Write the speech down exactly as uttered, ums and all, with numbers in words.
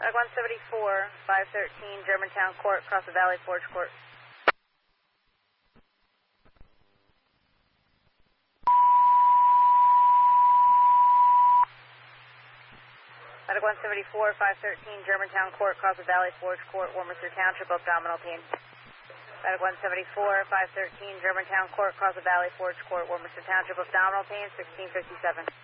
Medic one seventy-four, five thirteen, Germantown Court, across the Valley Forge Court. Medic one seventy-four, five thirteen, Germantown Court, across the Valley Forge Court, Warminster Township, abdominal pain. Medic one seventy-four, five thirteen, Germantown Court, across the Valley Forge Court, Warminster Township, abdominal pain, sixteen fifty-seven.